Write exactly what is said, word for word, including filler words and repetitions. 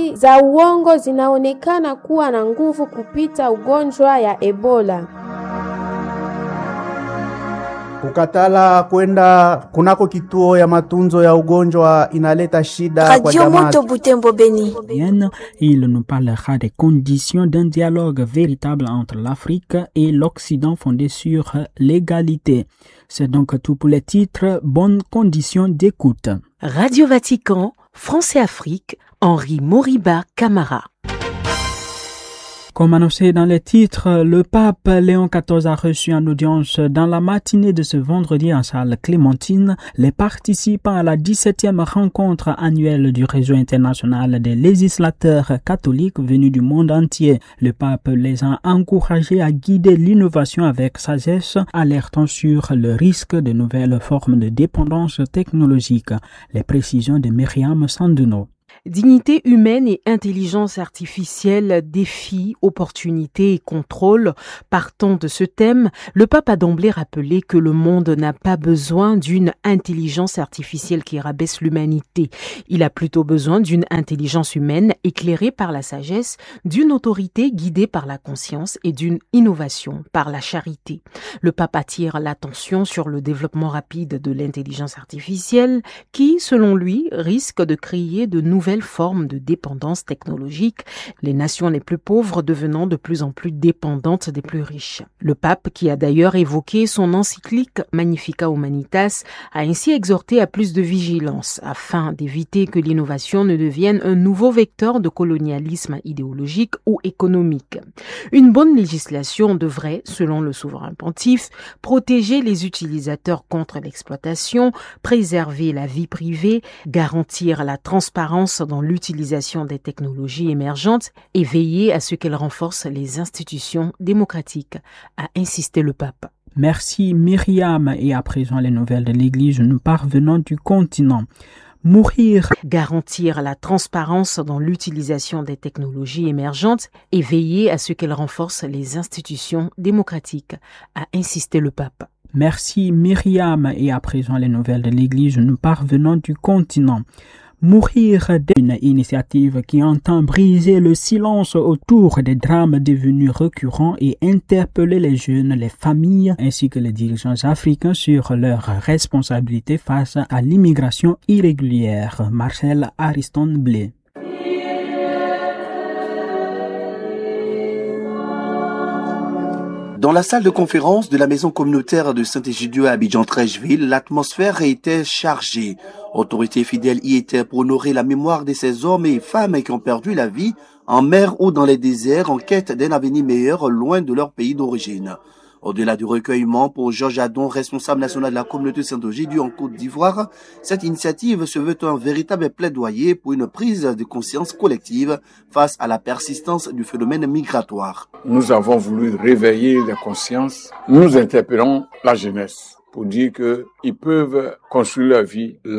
habari za uongo zinaonekana kuwa na nguvu kupita ugonjwa ya Ebola. Kukatala kwenda kunako kituo ya matunzo ya ugonjwa inaleta shida Radio kwa jamaa. Moto Butembo Beni. Il nous parlera des conditions d'un dialogue véritable entre l'Afrique et l'Occident fondé sur l'égalité. C'est donc tout pour les titres. Bonnes conditions d'écoute. Radio Vatican, France et Afrique, Henri Moriba Camara. Comme annoncé dans les titres, le pape Léon quatorze a reçu en audience dans la matinée de ce vendredi en salle Clémentine les participants à la dix-septième rencontre annuelle du réseau international des législateurs catholiques venus du monde entier. Le pape les a encouragés à guider l'innovation avec sagesse, alertant sur le risque de nouvelles formes de dépendance technologique. Les précisions de Myriam Sanduno. Dignité humaine et intelligence artificielle, défis, opportunités et contrôle. Partant de ce thème, le pape a d'emblée rappelé que le monde n'a pas besoin d'une intelligence artificielle qui rabaisse l'humanité. Il a plutôt besoin d'une intelligence humaine éclairée par la sagesse, d'une autorité guidée par la conscience et d'une innovation par la charité. Le pape attire l'attention sur le développement rapide de l'intelligence artificielle qui, selon lui, risque de créer de nouvelles formes de dépendance technologique, les nations les plus pauvres devenant de plus en plus dépendantes des plus riches. Le pape, qui a d'ailleurs évoqué son encyclique Magnificat Humanitas, a ainsi exhorté à plus de vigilance afin d'éviter que l'innovation ne devienne un nouveau vecteur de colonialisme idéologique ou économique. Une bonne législation devrait, selon le souverain pontife, protéger les utilisateurs contre l'exploitation, préserver la vie privée, garantir la transparence dans l'utilisation des technologies émergentes et veiller à ce qu'elles renforcent les institutions démocratiques, a insisté le pape. Merci Myriam. Et à présent les nouvelles de l'Église, nous parvenons du continent. Mourir, garantir la transparence dans l'utilisation des technologies émergentes et veiller à ce qu'elles renforcent les institutions démocratiques, a insisté le pape. Merci Myriam. Et à présent les nouvelles de l'Église, nous parvenons du continent. Mourir d'une initiative qui entend briser le silence autour des drames devenus récurrents et interpeller les jeunes, les familles ainsi que les dirigeants africains sur leurs responsabilités face à l'immigration irrégulière. Marcel Ariston Blé. Dans la salle de conférence de la maison communautaire de Saint-Égidio à Abidjan-Trècheville, l'atmosphère était chargée. Autorités fidèles y étaient pour honorer la mémoire de ces hommes et femmes qui ont perdu la vie en mer ou dans les déserts en quête d'un avenir meilleur loin de leur pays d'origine. Au-delà du recueillement pour Georges Adon, responsable national de la communauté Saint-Ogidio en Côte d'Ivoire, cette initiative se veut un véritable plaidoyer pour une prise de conscience collective face à la persistance du phénomène migratoire. Nous avons voulu réveiller les consciences. Nous interpellons la jeunesse pour dire qu'ils peuvent construire leur vie là